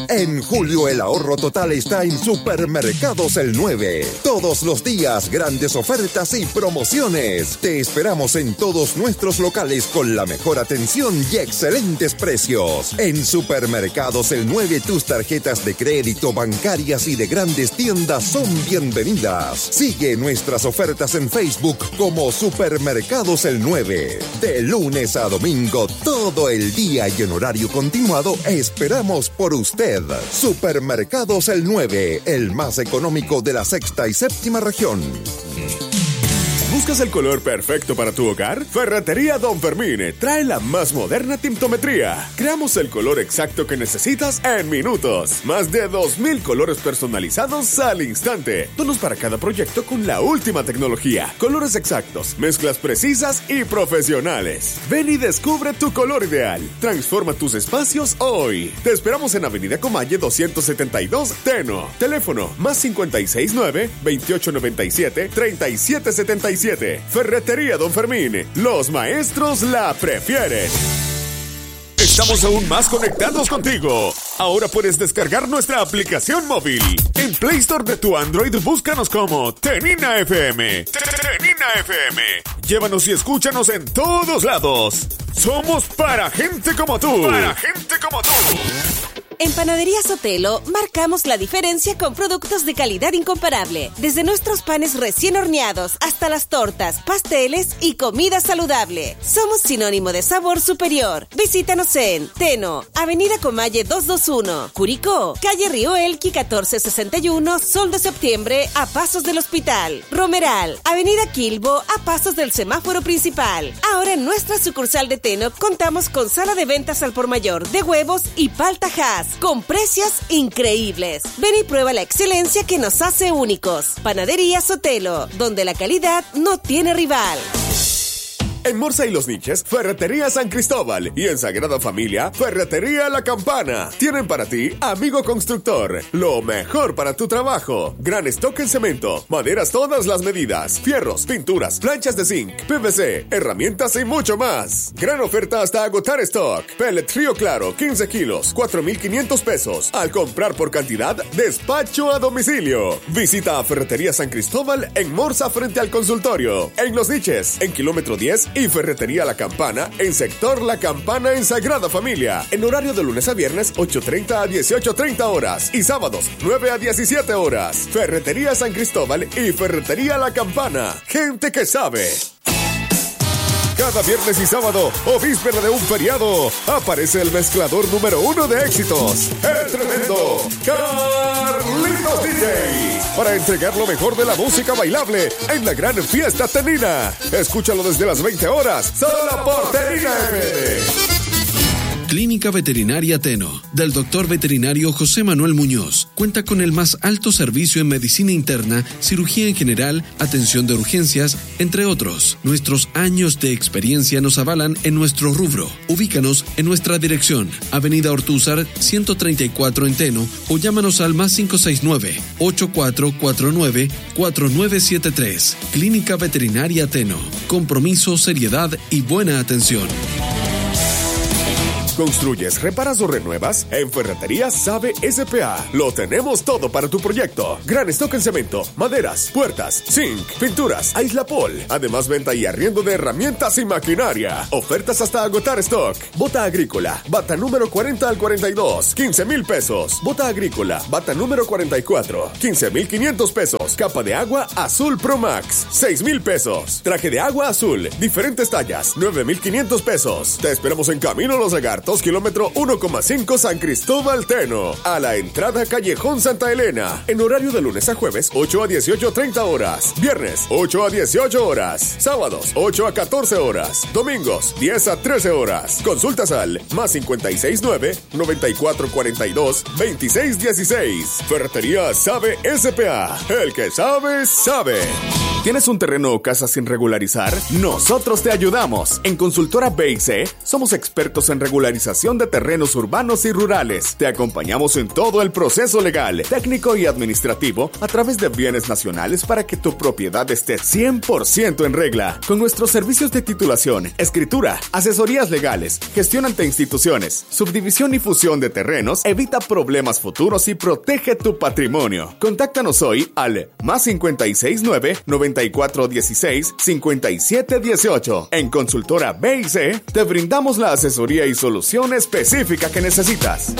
En julio el ahorro total está en Supermercados El 9. Todos los días grandes ofertas y promociones. Te esperamos en todos nuestros locales con la mejor atención y excelentes precios. En Supermercados El 9 tus tarjetas de crédito, bancarias y de grandes tiendas son bienvenidas. Sigue nuestras ofertas en Facebook como Supermercados El 9. De lunes a domingo, todo el día y en horario continuado, esperamos por usted. Supermercados El 9, el más económico de la sexta y séptima región. ¿Buscas el color perfecto para tu hogar? Ferretería Don Fermín trae la más moderna tintometría. Creamos el color exacto que necesitas en minutos. Más de 2,000 colores personalizados al instante. Tonos para cada proyecto con la última tecnología. Colores exactos, mezclas precisas y profesionales. Ven y descubre tu color ideal. Transforma tus espacios hoy. Te esperamos en Avenida Comalle 272, Teno. Teléfono más 569-2897-3777. Ferretería Don Fermín. Los maestros la prefieren. Estamos aún más conectados contigo. Ahora puedes descargar nuestra aplicación móvil. En Play Store de tu Android, búscanos como Tenina FM. Tenina FM. Llévanos y escúchanos en todos lados. Somos para gente como tú. Para gente como tú. En Panadería Sotelo marcamos la diferencia con productos de calidad incomparable. Desde nuestros panes recién horneados hasta las tortas, pasteles y comida saludable. Somos sinónimo de sabor superior. Visítanos en Teno, Avenida Comalle 221, Curicó, Calle Río Elqui 1461, Sol de Septiembre, a pasos del hospital. Romeral, Avenida Quilbo, a pasos del semáforo principal. Ahora en nuestra sucursal de Teno contamos con sala de ventas al por mayor de huevos y palta Hass, con precios increíbles. Ven y prueba la excelencia que nos hace únicos. Panadería Sotelo, donde la calidad no tiene rival. En Morsa y Los Niches, Ferretería San Cristóbal. Y en Sagrada Familia, Ferretería La Campana. Tienen para ti, amigo constructor, lo mejor para tu trabajo. Gran stock en cemento, maderas todas las medidas, fierros, pinturas, planchas de zinc, PVC, herramientas y mucho más. Gran oferta hasta agotar stock. Pellet frío claro, 15 kilos, 4,500 pesos. Al comprar por cantidad, despacho a domicilio. Visita a Ferretería San Cristóbal en Morsa frente al consultorio. En Los Niches, en kilómetro 10 y Ferretería La Campana en sector La Campana en Sagrada Familia. En horario de lunes a viernes 8:30 a 18:30 horas y sábados 9 a 17 horas. Ferretería San Cristóbal y Ferretería La Campana. Gente que sabe. Cada viernes y sábado o víspera de un feriado aparece el mezclador número 1 de éxitos, el tremendo Carlitos DJ, para entregar lo mejor de la música bailable en la gran fiesta tenina. Escúchalo desde las 20 horas, solo por Tenina FM. Clínica Veterinaria Teno, del doctor veterinario José Manuel Muñoz. Cuenta con el más alto servicio en medicina interna, cirugía en general, atención de urgencias, entre otros. Nuestros años de experiencia nos avalan en nuestro rubro. Ubícanos en nuestra dirección, Avenida Ortúzar 134 en Teno, o llámanos al más 569-8449-4973. Clínica Veterinaria Teno. Compromiso, seriedad y buena atención. ¿Construyes, reparas o renuevas? En Ferretería Sabe S.P.A. lo tenemos todo para tu proyecto. Gran stock en cemento, maderas, puertas, zinc, pinturas, aislapol. Además, venta y arriendo de herramientas y maquinaria. Ofertas hasta agotar stock. Bota agrícola, bata número 40 al 42, 15,000 pesos. Bota agrícola, bata número 44, 15,500 pesos. Capa de agua azul Pro Max, 6,000 pesos. Traje de agua azul, diferentes tallas, 9,500 pesos. Te esperamos en Camino Los Lagartos, kilómetro 1,5 San Cristóbal Teno. A la entrada Callejón Santa Elena. En horario de lunes a jueves, 8 a 18:30 horas. Viernes, 8 a 18 horas. Sábados, 8 a 14 horas. Domingos, 10 a 13 horas. Consultas al más 569-9442-2616. Ferretería Sabe S.P.A. El que sabe, sabe. ¿Tienes un terreno o casa sin regularizar? Nosotros te ayudamos. En Consultora B&C somos expertos en regularización de terrenos urbanos y rurales. Te acompañamos en todo el proceso legal, técnico y administrativo a través de bienes nacionales para que tu propiedad esté 100% en regla. Con nuestros servicios de titulación, escritura, asesorías legales, gestión ante instituciones, subdivisión y fusión de terrenos, evita problemas futuros y protege tu patrimonio. Contáctanos hoy al +569 9416 5718. En Consultora B&C te brindamos la asesoría y solución específica que necesitas.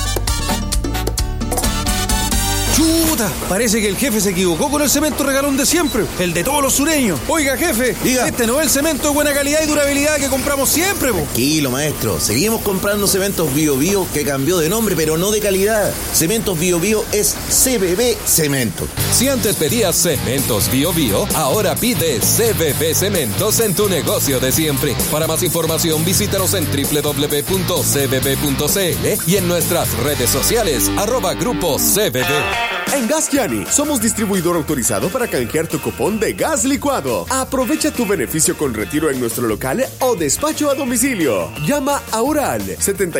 ¡Chuta! Parece que el jefe se equivocó con el cemento regalón de siempre, el de todos los sureños. Oiga, jefe, diga. Este no es el cemento de buena calidad y durabilidad que compramos siempre, po. Tranquilo, maestro. Seguimos comprando cementos Bio Bio, que cambió de nombre, pero no de calidad. Cementos Bio Bio es CBB Cemento. Si antes pedías Cementos Bio Bio, ahora pide CBB Cementos en tu negocio de siempre. Para más información, visítanos en www.cbb.cl y en nuestras redes sociales, @Grupo CBB. En Gas Yani somos distribuidor autorizado para canjear tu cupón de gas licuado. Aprovecha tu beneficio con retiro en nuestro local o despacho a domicilio. Llama ahora al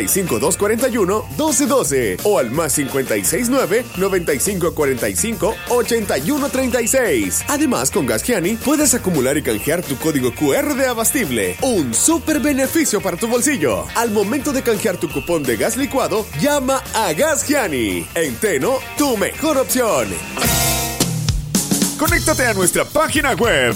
75241-1212 o al +569 9545 8136. Además, con Gas Yani puedes acumular y canjear tu código QR de Abastible. Un súper beneficio para tu bolsillo. Al momento de canjear tu cupón de gas licuado, llama a Gas Yani. En Teno, tu mejor opción. Conéctate a nuestra página web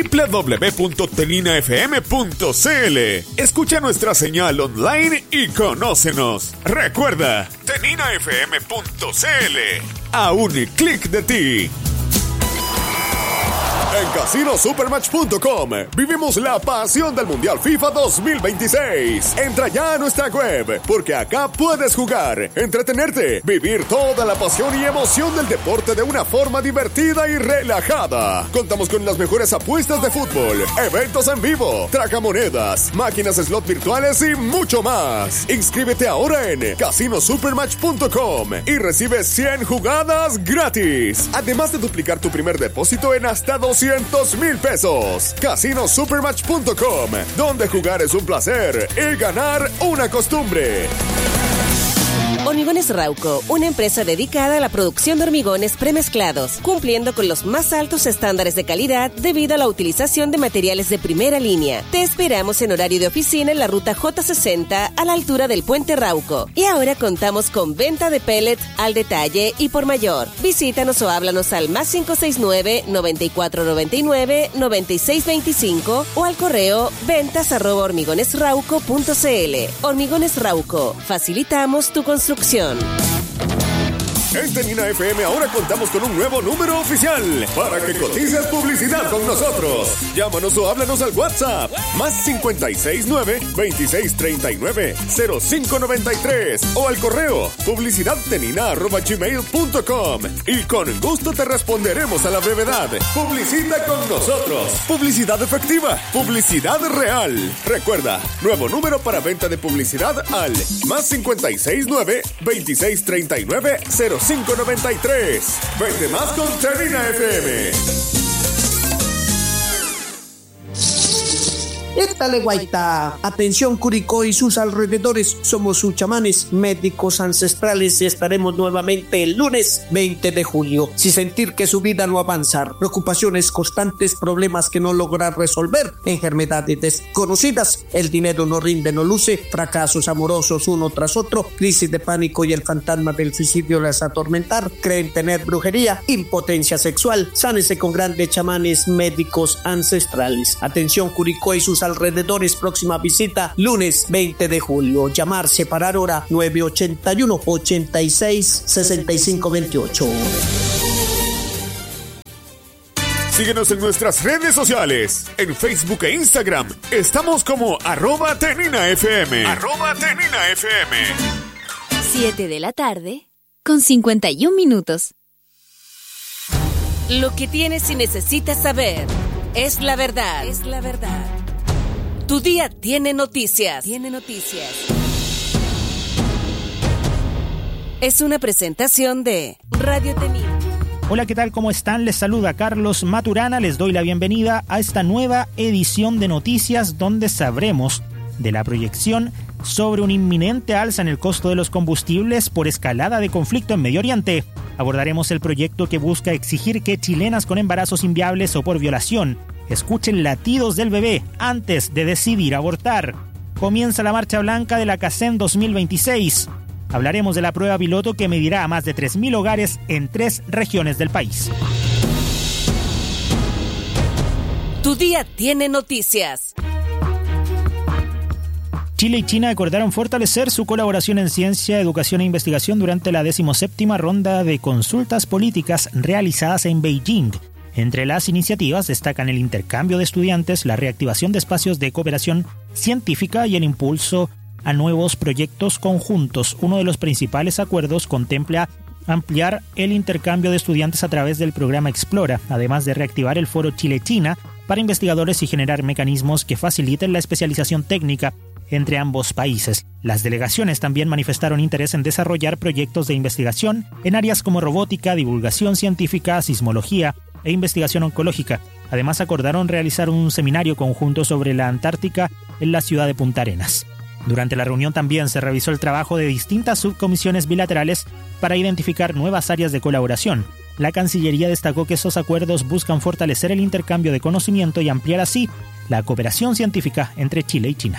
www.teninafm.cl. Escucha nuestra señal online y conócenos. Recuerda, teninafm.cl. A un clic de ti. En CasinoSupermatch.com vivimos la pasión del Mundial FIFA 2026. Entra ya a nuestra web, porque acá puedes jugar, entretenerte, vivir toda la pasión y emoción del deporte de una forma divertida y relajada. Contamos con las mejores apuestas de fútbol, eventos en vivo, tragamonedas, máquinas slot virtuales y mucho más. Inscríbete ahora en CasinoSupermatch.com y recibe 100 jugadas gratis. Además de duplicar tu primer depósito en hasta 200,000 pesos. CasinoSupermatch.com, donde jugar es un placer y ganar una costumbre. Hormigones Rauco, una empresa dedicada a la producción de hormigones premezclados, cumpliendo con los más altos estándares de calidad debido a la utilización de materiales de primera línea. Te esperamos en horario de oficina en la ruta J60 a la altura del Puente Rauco. Y ahora contamos con venta de pellet al detalle y por mayor. Visítanos o háblanos al +569 9499 9625 o al correo ventas@hormigonesrauco.cl. Hormigones Rauco, facilitamos tu construcción. En Tenina FM ahora contamos con un nuevo número oficial para que cotices publicidad con nosotros. Llámanos o háblanos al WhatsApp +569 2639 0593 o al correo publicidadtenina@gmail.com y con gusto te responderemos a la brevedad. Publicita con nosotros. Publicidad efectiva, publicidad real. Recuerda, nuevo número para venta de publicidad al +569 2639 0593. Vente más con Tenina FM. ¡Étale, guaita! Atención, Curicó y sus alrededores. Somos sus chamanes, médicos ancestrales, y estaremos nuevamente el lunes 20 de julio. Si sentir que su vida no avanza, preocupaciones constantes, problemas que no lograr resolver, enfermedades desconocidas, el dinero no rinde, no luce, fracasos amorosos uno tras otro, crisis de pánico y el fantasma del suicidio les atormentar, creen tener brujería, impotencia sexual, sánese con grandes chamanes médicos ancestrales. Atención, Curicó y sus alrededores, próxima visita lunes 20 de julio. Llamar, separar hora 981 86 65 28. Síguenos en nuestras redes sociales. En Facebook e Instagram estamos como @TeninaFM. @TeninaFM. 7 de la tarde con 51 minutos. Lo que tienes y necesitas saber es la verdad. Es la verdad. Tu día tiene noticias. Tiene noticias. Es una presentación de Radio Tenina. Hola, ¿qué tal? ¿Cómo están? Les saluda Carlos Maturana. Les doy la bienvenida a esta nueva edición de Noticias, donde sabremos de la proyección sobre un inminente alza en el costo de los combustibles por escalada de conflicto en Medio Oriente. Abordaremos el proyecto que busca exigir que chilenas con embarazos inviables o por violación escuchen latidos del bebé antes de decidir abortar. Comienza la Marcha Blanca de la CACEN 2026. Hablaremos de la prueba piloto que medirá a más de 3.000 hogares en 3 regiones del país. Tu día tiene noticias. Chile y China acordaron fortalecer su colaboración en ciencia, educación e investigación durante la 17ª ronda de consultas políticas realizadas en Beijing. Entre las iniciativas destacan el intercambio de estudiantes, la reactivación de espacios de cooperación científica y el impulso a nuevos proyectos conjuntos. Uno de los principales acuerdos contempla ampliar el intercambio de estudiantes a través del programa Explora, además de reactivar el foro Chile-China para investigadores y generar mecanismos que faciliten la especialización técnica entre ambos países. Las delegaciones también manifestaron interés en desarrollar proyectos de investigación en áreas como robótica, divulgación científica, sismología e investigación oncológica. Además, acordaron realizar un seminario conjunto sobre la Antártica en la ciudad de Punta Arenas. Durante la reunión también se revisó el trabajo de distintas subcomisiones bilaterales para identificar nuevas áreas de colaboración. La Cancillería destacó que esos acuerdos buscan fortalecer el intercambio de conocimiento y ampliar así la cooperación científica entre Chile y China.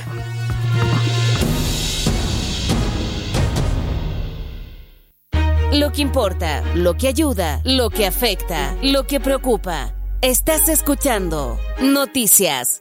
Lo que importa, lo que ayuda, lo que afecta, lo que preocupa. Estás escuchando Noticias.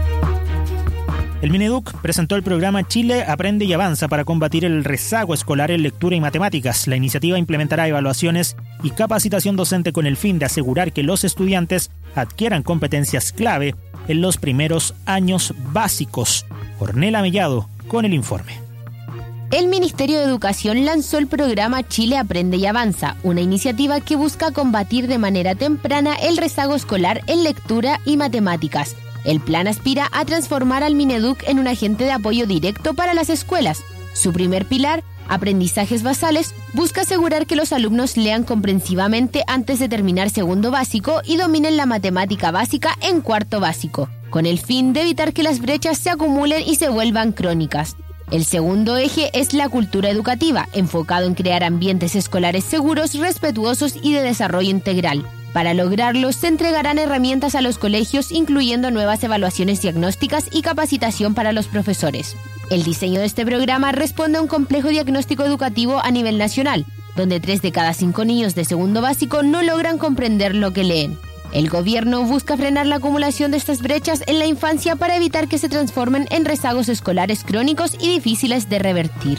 El Mineduc presentó el programa Chile Aprende y Avanza para combatir el rezago escolar en lectura y matemáticas. La iniciativa implementará evaluaciones y capacitación docente con el fin de asegurar que los estudiantes adquieran competencias clave en los primeros años básicos. Ornella Mellado con el informe. El Ministerio de Educación lanzó el programa Chile Aprende y Avanza, una iniciativa que busca combatir de manera temprana el rezago escolar en lectura y matemáticas. El plan aspira a transformar al Mineduc en un agente de apoyo directo para las escuelas. Su primer pilar, aprendizajes basales, busca asegurar que los alumnos lean comprensivamente antes de terminar segundo básico y dominen la matemática básica en cuarto básico, con el fin de evitar que las brechas se acumulen y se vuelvan crónicas. El segundo eje es la cultura educativa, enfocado en crear ambientes escolares seguros, respetuosos y de desarrollo integral. Para lograrlo, se entregarán herramientas a los colegios, incluyendo nuevas evaluaciones diagnósticas y capacitación para los profesores. El diseño de este programa responde a un complejo diagnóstico educativo a nivel nacional, donde 3 de cada 5 niños de segundo básico no logran comprender lo que leen. El gobierno busca frenar la acumulación de estas brechas en la infancia para evitar que se transformen en rezagos escolares crónicos y difíciles de revertir.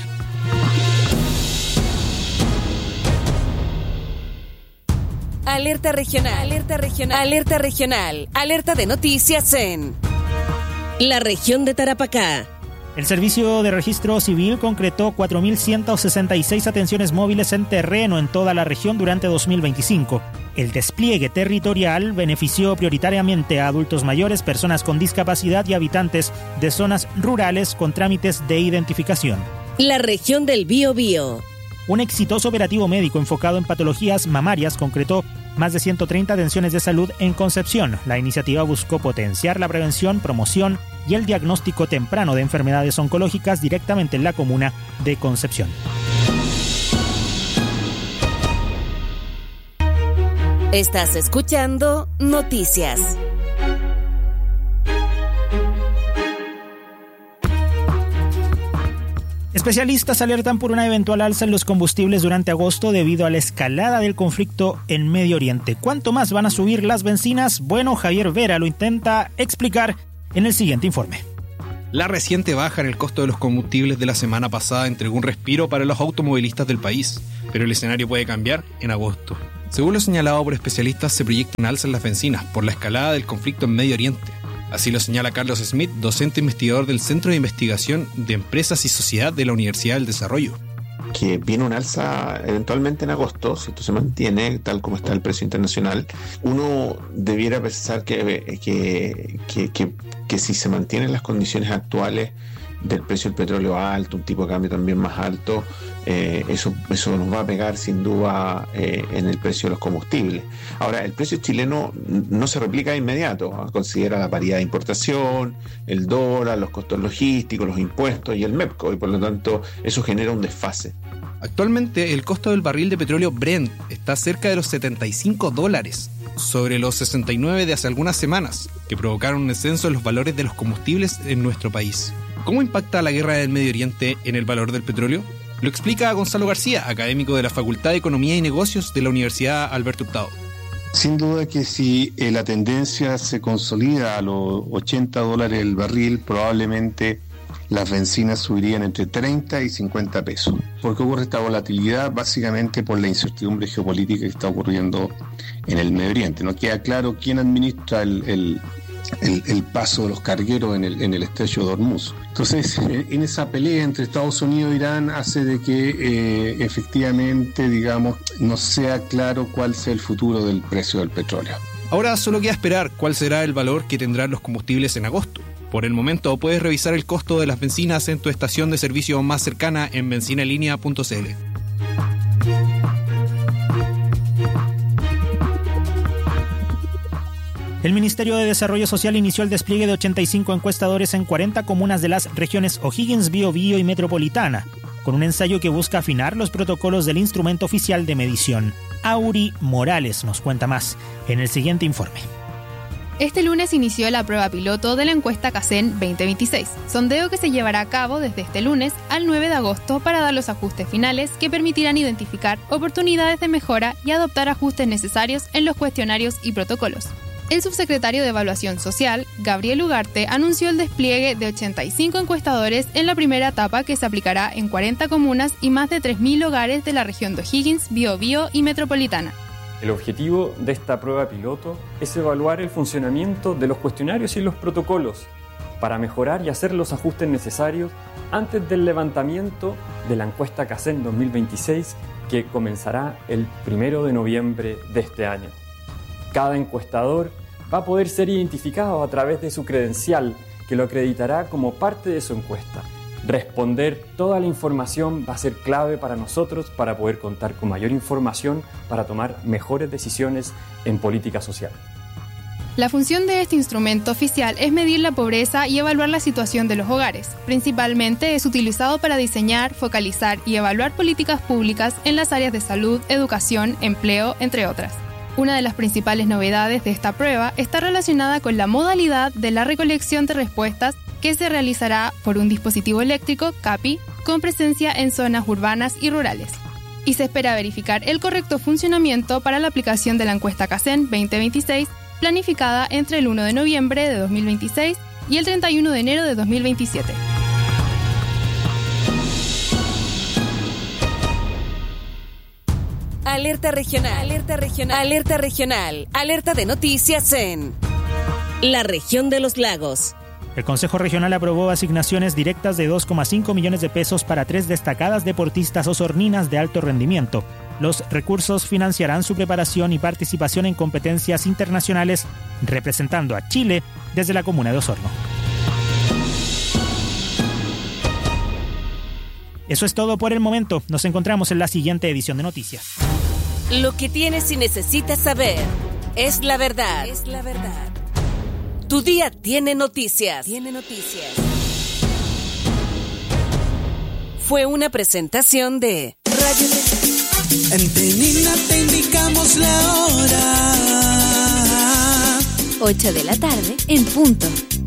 Alerta regional, alerta regional, alerta regional, alerta de noticias en la región de Tarapacá. El Servicio de Registro Civil concretó 4.166 atenciones móviles en terreno en toda la región durante 2025. El despliegue territorial benefició prioritariamente a adultos mayores, personas con discapacidad y habitantes de zonas rurales con trámites de identificación. La región del Biobío. Un exitoso operativo médico enfocado en patologías mamarias concretó más de 130 atenciones de salud en Concepción. La iniciativa buscó potenciar la prevención, promoción y el diagnóstico temprano de enfermedades oncológicas directamente en la comuna de Concepción. Estás escuchando Noticias. Especialistas alertan por una eventual alza en los combustibles durante agosto debido a la escalada del conflicto en Medio Oriente. ¿Cuánto más van a subir las bencinas? Bueno, Javier Vera lo intenta explicar en el siguiente informe. La reciente baja en el costo de los combustibles de la semana pasada entregó un respiro para los automovilistas del país, pero el escenario puede cambiar en agosto. Según lo señalado por especialistas, se proyecta un alza en las bencinas por la escalada del conflicto en Medio Oriente. Así lo señala Carlos Smith, docente investigador del Centro de Investigación de Empresas y Sociedad de la Universidad del Desarrollo. Que viene un alza eventualmente en agosto, si esto se mantiene tal como está el precio internacional. Uno debiera pensar que si se mantienen las condiciones actuales, del precio del petróleo alto, un tipo de cambio también más alto, eso nos va a pegar sin duda en el precio de los combustibles. Ahora, el precio chileno no se replica de inmediato, considera la paridad de importación, el dólar, los costos logísticos, los impuestos y el MEPCO, y por lo tanto eso genera un desfase. Actualmente el costo del barril de petróleo Brent está cerca de los $75, sobre los 69 de hace algunas semanas, que provocaron un descenso en los valores de los combustibles en nuestro país. ¿Cómo impacta la guerra del Medio Oriente en el valor del petróleo? Lo explica Gonzalo García, académico de la Facultad de Economía y Negocios de la Universidad Alberto Hurtado. Sin duda que si la tendencia se consolida a los $80 el barril, probablemente las bencinas subirían entre 30 y 50 pesos. ¿Por qué ocurre esta volatilidad? Básicamente por la incertidumbre geopolítica que está ocurriendo en el Medio Oriente. No queda claro quién administra el paso de los cargueros en el estrecho de Hormuz. Entonces, en esa pelea entre Estados Unidos e Irán hace de que efectivamente, digamos, no sea claro cuál sea el futuro del precio del petróleo. Ahora solo queda esperar cuál será el valor que tendrán los combustibles en agosto. Por el momento, puedes revisar el costo de las bencinas en tu estación de servicio más cercana en benzinaenlinea.cl. El Ministerio de Desarrollo Social inició el despliegue de 85 encuestadores en 40 comunas de las regiones O'Higgins, Biobío y Metropolitana, con un ensayo que busca afinar los protocolos del instrumento oficial de medición. Auri Morales nos cuenta más en el siguiente informe. Este lunes inició la prueba piloto de la encuesta CACEN 2026, sondeo que se llevará a cabo desde este lunes al 9 de agosto para dar los ajustes finales que permitirán identificar oportunidades de mejora y adoptar ajustes necesarios en los cuestionarios y protocolos. El subsecretario de Evaluación Social, Gabriel Ugarte, anunció el despliegue de 85 encuestadores en la primera etapa que se aplicará en 40 comunas y más de 3.000 hogares de la región de O'Higgins, Biobío y Metropolitana. El objetivo de esta prueba piloto es evaluar el funcionamiento de los cuestionarios y los protocolos para mejorar y hacer los ajustes necesarios antes del levantamiento de la encuesta CACEN 2026 que comenzará el 1 de noviembre de este año. Cada encuestador va a poder ser identificado a través de su credencial que lo acreditará como parte de su encuesta. Responder toda la información va a ser clave para nosotros para poder contar con mayor información para tomar mejores decisiones en política social. La función de este instrumento oficial es medir la pobreza y evaluar la situación de los hogares. Principalmente es utilizado para diseñar, focalizar y evaluar políticas públicas en las áreas de salud, educación, empleo, entre otras. Una de las principales novedades de esta prueba está relacionada con la modalidad de la recolección de respuestas que se realizará por un dispositivo eléctrico, CAPI, con presencia en zonas urbanas y rurales. Y se espera verificar el correcto funcionamiento para la aplicación de la encuesta CACEN 2026, planificada entre el 1 de noviembre de 2026 y el 31 de enero de 2027. Alerta regional, alerta regional, alerta regional, alerta de noticias en la región de los lagos. El Consejo Regional aprobó asignaciones directas de 2,5 millones de pesos para 3 destacadas deportistas osorninas de alto rendimiento. Los recursos financiarán su preparación y participación en competencias internacionales representando a Chile desde la comuna de Osorno. Eso es todo por el momento. Nos encontramos en la siguiente edición de Noticias. Lo que tienes y necesitas saber es la verdad. Es la verdad. Tu día tiene noticias. Fue una presentación de Radio. En Penina te indicamos la hora. 8 de la tarde en punto.